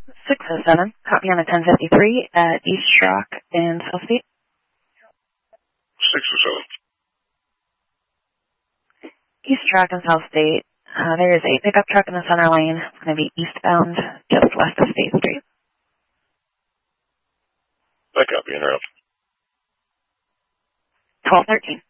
607, copy on a 1053 at East Rock in South State. 607. East Rock in South State. There is a pickup truck in the center lane. It's going to be eastbound, just west of State Street. That copy, interrupt. 1213.